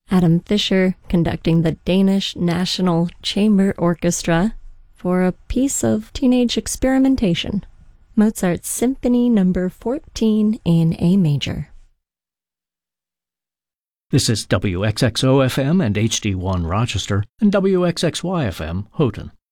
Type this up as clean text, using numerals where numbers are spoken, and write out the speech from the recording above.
Adam Fischer conducting the Danish National Chamber Orchestra for a piece of teenage experimentation, Mozart's Symphony No. 14 in A major. This is WXXO-FM and HD1 Rochester and WXXY-FM Houghton.